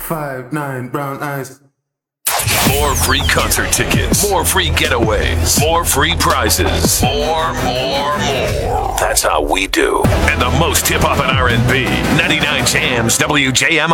5'9", brown eyes. More free concert tickets. More free getaways. More free prizes. More. That's how we do. And the most hip-hop and R&B. 99 Jams WJMI.